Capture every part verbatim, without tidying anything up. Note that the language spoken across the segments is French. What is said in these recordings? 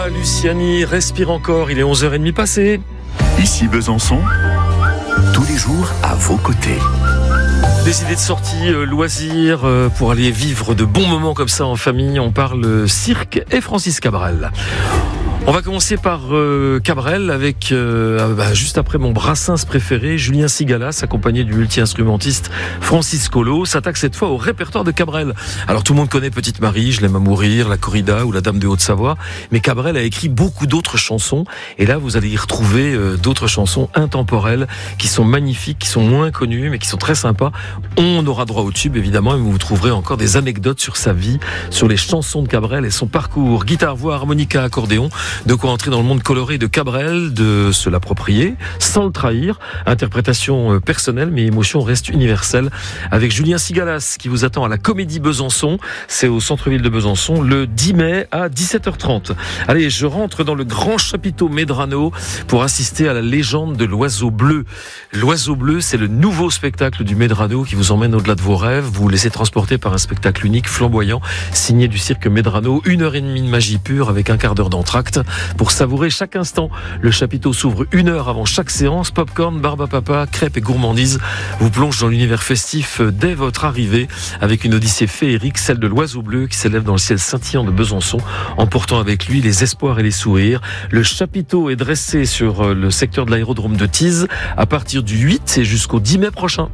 Thomas Luciani, respire encore, il est onze heures trente passé. Ici Besançon, tous les jours à vos côtés. Des idées de sortie, euh, loisirs, euh, pour aller vivre de bons moments comme ça en famille. On parle cirque et Francis Cabrel. On va commencer par euh, Cabrel avec, euh, bah, juste après mon Brassens préféré, Julien Sigalas, accompagné du multi-instrumentiste Francis Colo, s'attaque cette fois au répertoire de Cabrel. Alors tout le monde connaît Petite Marie, Je l'aime à mourir, La Corrida ou La Dame de Haute-Savoie, mais Cabrel a écrit beaucoup d'autres chansons, et là vous allez y retrouver euh, d'autres chansons intemporelles qui sont magnifiques, qui sont moins connues, mais qui sont très sympas. On aura droit au tube évidemment, mais vous trouverez encore des anecdotes sur sa vie, sur les chansons de Cabrel et son parcours. Guitare, voix, harmonica, accordéon. De quoi entrer dans le monde coloré de Cabrel, de se l'approprier, sans le trahir. Interprétation personnelle, mais émotion reste universelle. Avec Julien Sigalas, qui vous attend à la Comédie Besançon. C'est au centre-ville de Besançon, le dix mai à dix-sept heures trente. Allez, je rentre dans le grand chapiteau Medrano pour assister à la légende de l'Oiseau Bleu. L'Oiseau Bleu, c'est le nouveau spectacle du Medrano qui vous emmène au-delà de vos rêves. Vous vous laissez transporter par un spectacle unique, flamboyant, signé du cirque Medrano. Une heure et demie de magie pure avec un quart d'heure d'entracte. Pour savourer chaque instant, le chapiteau s'ouvre une heure avant chaque séance. Popcorn, barbe à papa, crêpes et gourmandises vous plonge dans l'univers festif dès votre arrivée avec une odyssée féerique, celle de l'Oiseau Bleu qui s'élève dans le ciel scintillant de Besançon, emportant avec lui les espoirs et les sourires. Le chapiteau est dressé sur le secteur de l'aérodrome de Tise à partir du huit et jusqu'au dix mai prochain.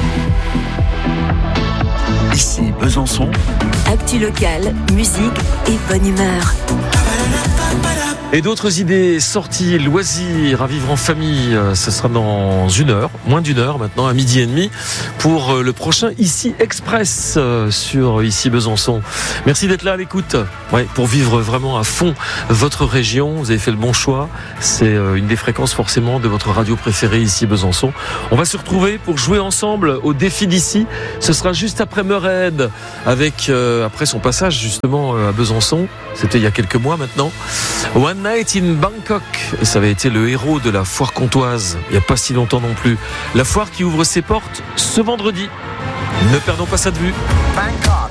Ici Besançon. Actu locale, musique et bonne humeur. Et d'autres idées, sorties, loisirs, à vivre en famille, ce sera dans une heure, moins d'une heure maintenant, à midi et demi, pour le prochain Ici Express sur Ici Besançon. Merci d'être là à l'écoute, ouais, pour vivre vraiment à fond votre région. Vous avez fait le bon choix, c'est une des fréquences forcément de votre radio préférée Ici Besançon. On va se retrouver pour jouer ensemble au défi d'ici. Ce sera juste après Meurède, avec euh, après son passage justement à Besançon. C'était il y a quelques mois maintenant. One Night in Bangkok, et ça avait été le héros de la foire comtoise, il n'y a pas si longtemps non plus. La foire qui ouvre ses portes ce vendredi. Ne perdons pas ça de vue. Bangkok.